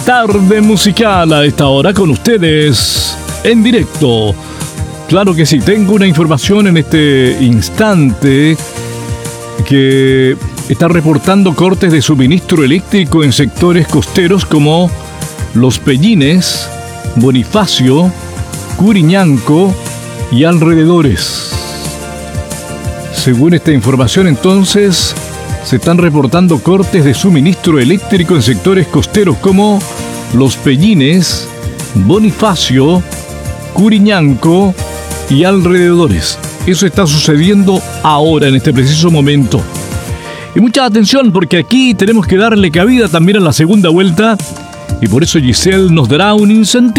Tarde musical a esta hora con ustedes en directo. Claro que sí, tengo una información en este instante que está reportando cortes de suministro eléctrico en sectores costeros como Los Pellines, Bonifacio, Curiñanco y alrededores. Según esta información, entonces, se están reportando cortes de suministro eléctrico en sectores costeros como Los Pellines, Bonifacio, Curiñanco y alrededores. Eso está sucediendo ahora, en este preciso momento. Y mucha atención, porque aquí tenemos que darle cabida también a la segunda vuelta, y por eso Giselle nos dará un incentivo.